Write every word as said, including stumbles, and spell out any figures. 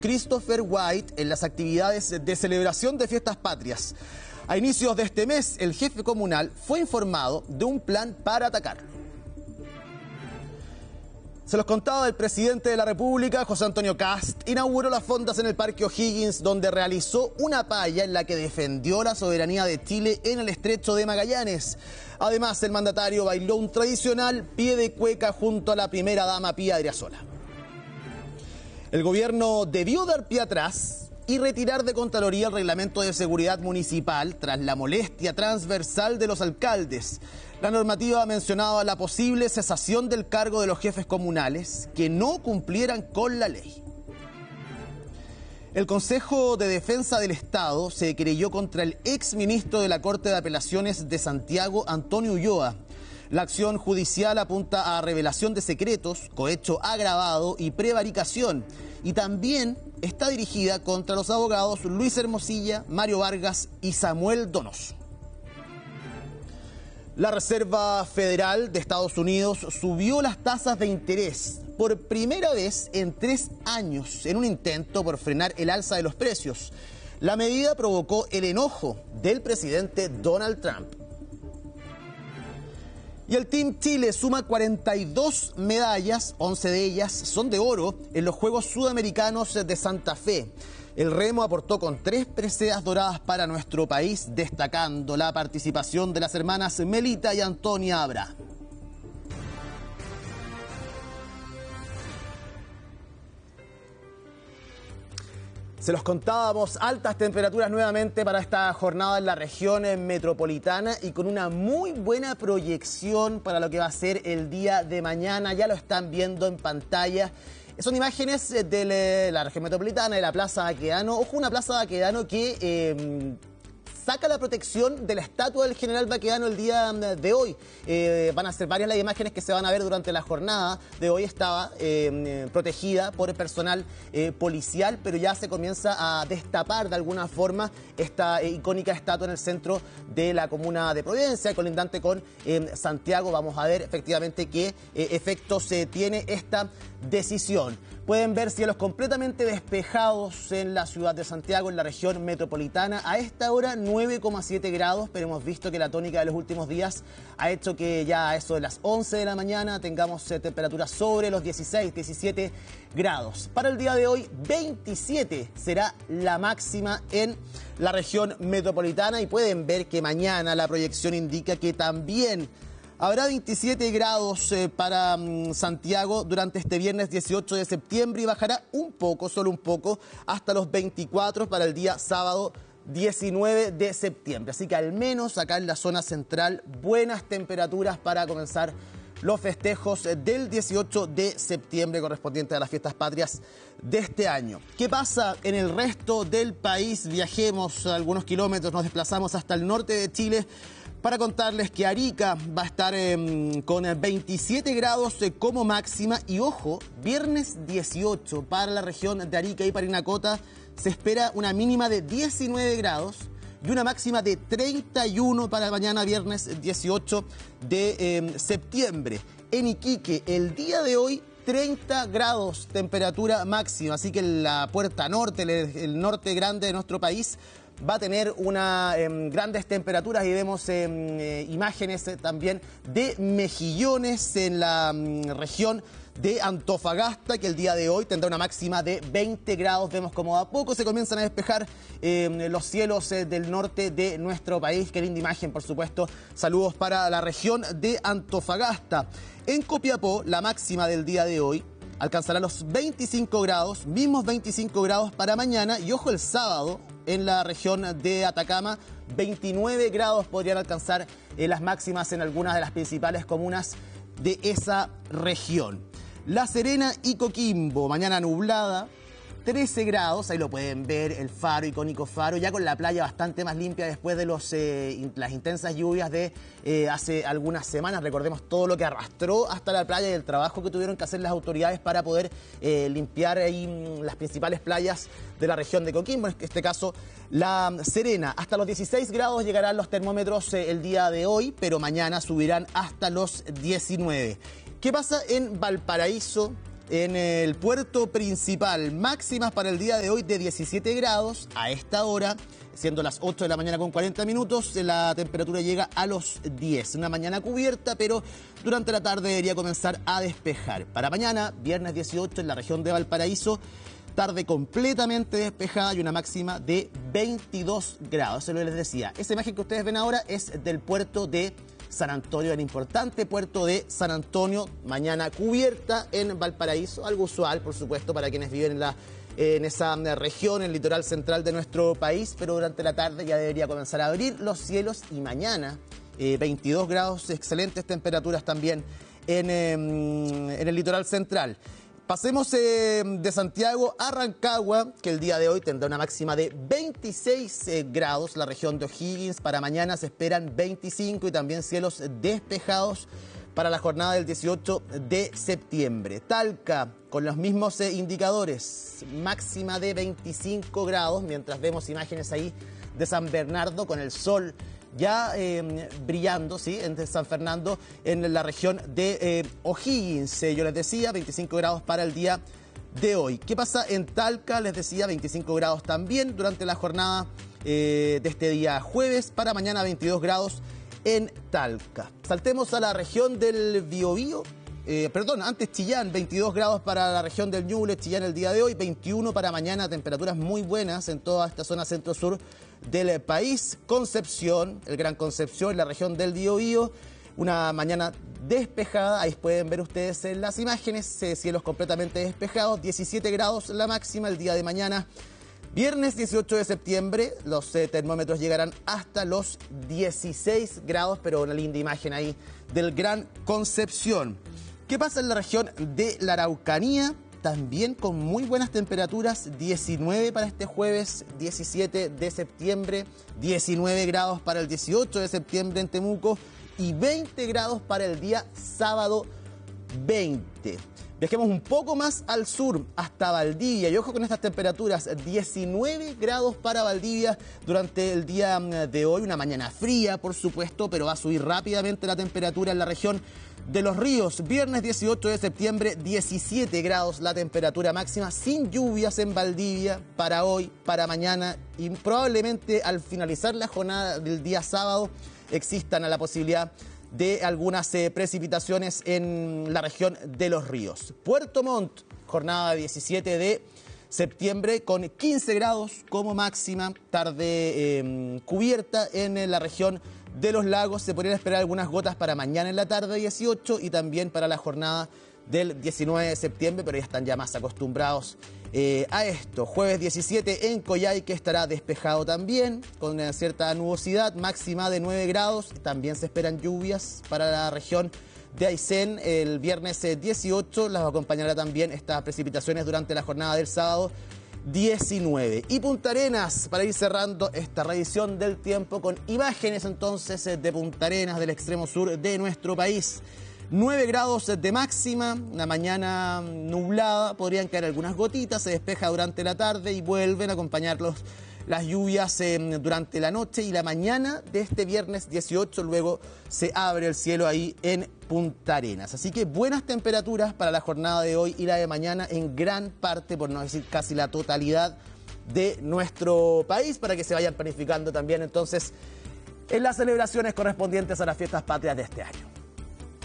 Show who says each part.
Speaker 1: Christopher White en las actividades de celebración de fiestas patrias. A inicios de este mes, el jefe comunal fue informado de un plan para atacarlo. Se los contaba el presidente de la República, José Antonio Kast, inauguró las fondas en el Parque O'Higgins, donde realizó una palla en la que defendió la soberanía de Chile en el Estrecho de Magallanes. Además, el mandatario bailó un tradicional pie de cueca junto a la primera dama Pía Adriasola. El gobierno debió dar pie atrás y retirar de Contraloría el reglamento de seguridad municipal tras la molestia transversal de los alcaldes. La normativa mencionaba la posible cesación del cargo de los jefes comunales que no cumplieran con la ley. El Consejo de Defensa del Estado se querelló contra el exministro de la Corte de Apelaciones de Santiago, Antonio Ulloa. La acción judicial apunta a revelación de secretos, cohecho agravado y prevaricación. Y también está dirigida contra los abogados Luis Hermosilla, Mario Vargas y Samuel Donoso. La Reserva Federal de Estados Unidos subió las tasas de interés por primera vez en tres años en un intento por frenar el alza de los precios. La medida provocó el enojo del presidente Donald Trump. Y el Team Chile suma cuarenta y dos medallas, once de ellas son de oro, en los Juegos Sudamericanos de Santa Fe. El remo aportó con tres preseas doradas para nuestro país, destacando la participación de las hermanas Melita y Antonia Abra. Se los contábamos, altas temperaturas nuevamente para esta jornada en la región metropolitana y con una muy buena proyección para lo que va a ser el día de mañana. Ya lo están viendo en pantalla. Son imágenes de la región metropolitana, de la Plaza Baquedano. Ojo, una Plaza Baquedano que eh, saca la protección de la estatua del general Baquedano el día de hoy. Eh, van a ser varias las imágenes que se van a ver durante la jornada de hoy. Estaba eh, protegida por el personal eh, policial, pero ya se comienza a destapar de alguna forma esta eh, icónica estatua en el centro de la comuna de Providencia, colindante con eh, Santiago. Vamos a ver efectivamente qué eh, efectos se eh, tiene esta decisión. Pueden ver cielos completamente despejados en la ciudad de Santiago, en la región metropolitana. A esta hora nueve coma siete grados, pero hemos visto que la tónica de los últimos días ha hecho que ya a eso de las once de la mañana tengamos eh, temperaturas sobre los dieciséis, diecisiete grados. Para el día de hoy, veintisiete será la máxima en la región metropolitana y pueden ver que mañana la proyección indica que también habrá veintisiete grados eh, para um, Santiago durante este viernes dieciocho de septiembre y bajará un poco, solo un poco, hasta los veinticuatro para el día sábado diecinueve de septiembre. Así que al menos acá en la zona central, buenas temperaturas para comenzar los festejos del dieciocho de septiembre correspondiente a las fiestas patrias de este año. ¿Qué pasa en el resto del país? Viajemos algunos kilómetros, nos desplazamos hasta el norte de Chile para contarles que Arica va a estar eh, con veintisiete grados eh, como máxima y ojo, viernes dieciocho para la región de Arica y Parinacota se espera una mínima de diecinueve grados y una máxima de treinta y uno para mañana viernes dieciocho de eh, septiembre. En Iquique el día de hoy treinta grados temperatura máxima, así que la puerta norte, el, el norte grande de nuestro país va a tener una, eh, grandes temperaturas y vemos eh, eh, imágenes eh, también de mejillones en la eh, región de Antofagasta, que el día de hoy tendrá una máxima de veinte grados. Vemos como a poco se comienzan a despejar eh, los cielos eh, del norte de nuestro país. Qué linda imagen, por supuesto. Saludos para la región de Antofagasta. En Copiapó, la máxima del día de hoy alcanzará los veinticinco grados, mismos veinticinco grados para mañana y ojo el sábado en la región de Atacama, veintinueve grados podrían alcanzar eh, las máximas en algunas de las principales comunas de esa región. La Serena y Coquimbo, mañana nublada, trece grados, ahí lo pueden ver, el faro, icónico faro, ya con la playa bastante más limpia después de los, eh, las intensas lluvias de eh, hace algunas semanas. Recordemos todo lo que arrastró hasta la playa y el trabajo que tuvieron que hacer las autoridades para poder eh, limpiar ahí las principales playas de la región de Coquimbo, en este caso la Serena. Hasta los dieciséis grados llegarán los termómetros eh, el día de hoy, pero mañana subirán hasta los diecinueve. ¿Qué pasa en Valparaíso? en el puerto principal. Máximas para el día de hoy de diecisiete grados a esta hora, siendo las ocho de la mañana con cuarenta minutos, la temperatura llega a los diez. Una mañana cubierta, pero durante la tarde debería comenzar a despejar. Para mañana, viernes dieciocho, en la región de Valparaíso, tarde completamente despejada y una máxima de veintidós grados. Eso lo les decía. Esa imagen que ustedes ven ahora es del puerto de San Antonio, el importante puerto de San Antonio, mañana cubierta en Valparaíso, algo usual, por supuesto, para quienes viven en, la, en esa región, en el litoral central de nuestro país, pero durante la tarde ya debería comenzar a abrir los cielos y mañana eh, veintidós grados, excelentes temperaturas también en, eh, en el litoral central. Pasemos eh, de Santiago a Rancagua, que el día de hoy tendrá una máxima de veintiséis eh, grados. La región de O'Higgins, para mañana se esperan veinticinco y también cielos despejados para la jornada del dieciocho de septiembre. Talca, con los mismos eh, indicadores, máxima de veinticinco grados, mientras vemos imágenes ahí de San Bernardo con el sol ya eh, brillando, ¿sí?, en San Fernando, en la región de eh, O'Higgins. Eh, yo les decía, veinticinco grados para el día de hoy. ¿Qué pasa en Talca? Les decía, veinticinco grados también durante la jornada eh, de este día jueves. Para mañana, veintidós grados en Talca. Saltemos a la región del Biobío. Eh, perdón, antes Chillán, veintidós grados para la región del Ñuble, Chillán el día de hoy, veintiuno para mañana, temperaturas muy buenas en toda esta zona centro-sur del país. Concepción, el Gran Concepción, la región del Biobío, una mañana despejada, ahí pueden ver ustedes en las imágenes, eh, cielos completamente despejados, diecisiete grados la máxima el día de mañana. Viernes dieciocho de septiembre, los eh, termómetros llegarán hasta los dieciséis grados, pero una linda imagen ahí del Gran Concepción. ¿Qué pasa en la región de la Araucanía? También con muy buenas temperaturas, diecinueve para este jueves diecisiete de septiembre, diecinueve grados para el dieciocho de septiembre en Temuco y veinte grados para el día sábado veinte. Viajemos un poco más al sur, hasta Valdivia, y ojo con estas temperaturas, diecinueve grados para Valdivia durante el día de hoy, una mañana fría, por supuesto, pero va a subir rápidamente la temperatura en la región de Los Ríos. Viernes dieciocho de septiembre, diecisiete grados la temperatura máxima, sin lluvias en Valdivia para hoy, para mañana, y probablemente al finalizar la jornada del día sábado existan a la posibilidad de algunas eh, precipitaciones en la región de Los Ríos. Puerto Montt, jornada diecisiete de septiembre con quince grados como máxima, tarde eh, cubierta en la región de Los Lagos. Se podrían esperar algunas gotas para mañana en la tarde dieciocho y también para la jornada del diecinueve de septiembre, pero ya están ya más acostumbrados eh, a esto. Jueves diecisiete en Coyhaique estará despejado también, con una cierta nubosidad, máxima de nueve grados. También se esperan lluvias para la región de Aysén. El viernes dieciocho las acompañará también estas precipitaciones durante la jornada del sábado diecinueve. Y Punta Arenas, para ir cerrando esta revisión del tiempo con imágenes entonces de Punta Arenas, del extremo sur de nuestro país. nueve grados de máxima, una mañana nublada, podrían caer algunas gotitas, se despeja durante la tarde y vuelven a acompañarlos las lluvias eh, durante la noche y la mañana de este viernes dieciocho, luego se abre el cielo ahí en Punta Arenas. Así que buenas temperaturas para la jornada de hoy y la de mañana en gran parte, por no decir casi la totalidad de nuestro país, para que se vayan planificando también entonces en las celebraciones correspondientes a las fiestas patrias de este año.